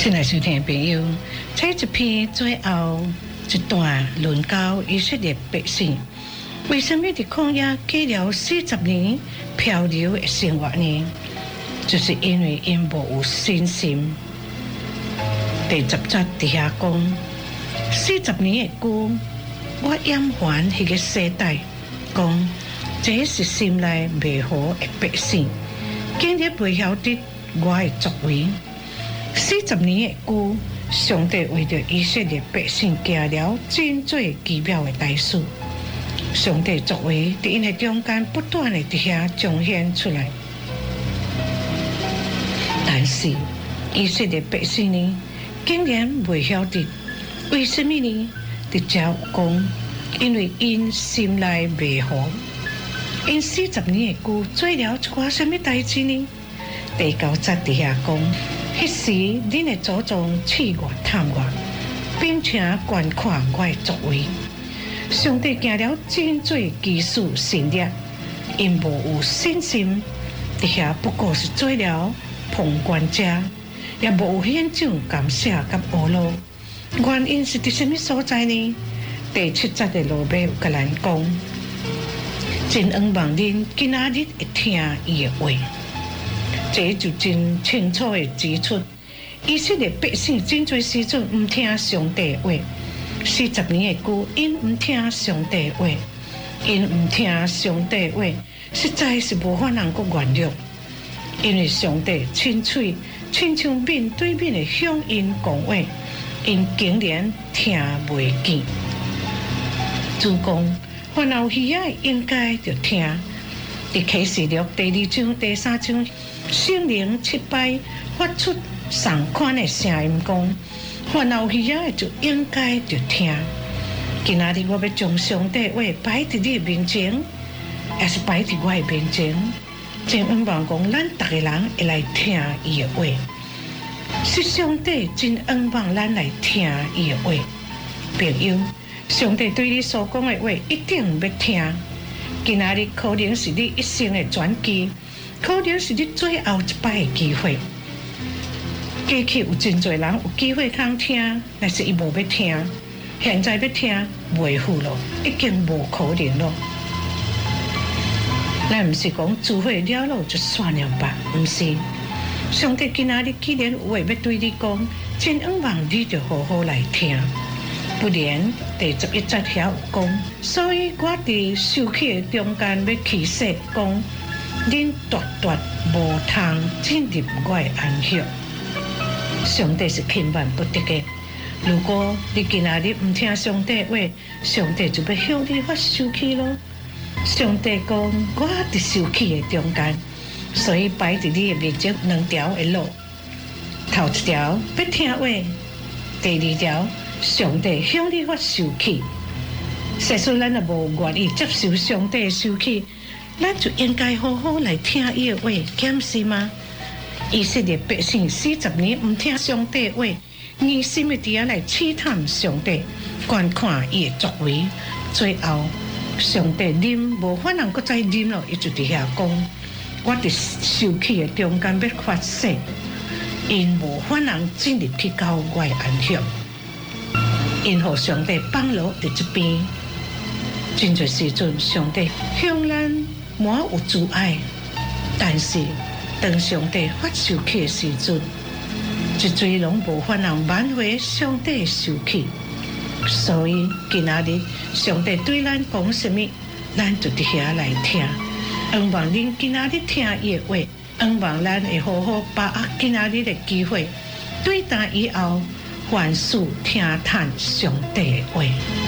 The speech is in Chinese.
亲爱收听的朋友，这一篇最后一段论到以色列百姓为什么在旷野过了40年漂流的生活呢？就是因为因无有信心。第10节底下讲，40年的久，我厌烦迄个世代，讲这是心内未好的百姓，今日未晓得我的作为。40年的久，上帝为着以色列百姓行了真多奇妙的大事，上帝作为在因的中间不断的伫遐彰显出来。但是以色列百姓呢，竟然未晓得为什么呢？伫遮有讲，因为因心内未好，因40年的久做了一寡什么代志呢？第9节底下讲，迄时恁的祖宗试我探我，并且观看我的作为。上帝行了真多奇事神力，因无有信心，伫遐不过是做了旁观者，也无有显彰感谢甲懊恼。原因是伫什么所在呢？第7节的路尾有甲咱讲，真仰望恁今仔日会听伊的话。这就真清楚的指出，以色列百姓真多时阵唔听上帝的话，40年的久，因唔听上帝的话，因唔听上帝的话，实在是无法能够原谅，因为上帝亲嘴亲像面对面的向因讲话，因竟然听袂见。主讲，凡有耳仔应该就听。伫启示录第2章、第3章，圣灵7摆发出上款的声音讲，凡有耳仔就应该就听。今仔日我要将上帝话摆伫你面前，也是摆伫我的面前，真仰望讲，咱逐个人会来听伊的话。是上帝真仰望咱来听伊的话。朋友，上帝对你所讲的话一定要听。今仔日可能是你一生的转机，可能是你最后一摆的机会。过去有真侪人有机会通听，但是伊无要听。现在要听，袂赴咯，已经无可能咯。咱毋是讲智慧了咯就算了吧，毋是。上帝今仔日既然有话要对你讲，真仰望你就好好来听。不然，第11节遐有讲，所以我伫受气的中间要起誓讲，恁绝对无通进入我的安息。上帝是千万不得的。如果你今仔日唔听上帝话，上帝就要向你发受气咯。上帝讲，我伫受气的中间，所以摆伫你的面前2条的路。头一条要听话，第2条。上帝向你发受气，实说咱也无愿意接受上帝的受气，咱就应该好好来听伊的话，检视吗？以色列百姓40年唔听上帝的话，硬心的伫遐来试探上帝，观看伊的作为，最后上帝啉无法能够再啉了，伊就伫遐讲，我伫受气的中间要发誓，因无法能进入去到我的安息。因互上帝帮助伫这边，真侪时阵上帝向咱满有慈爱，但是当上帝发受气的时阵，一嘴拢无法能挽回上帝的受气。所以今仔日上帝对咱讲什么，咱就伫遐来听。仰望恁今仔日听伊的话，仰望咱会好好把握今仔日的机会，对待以后。凡事听叹上帝的话。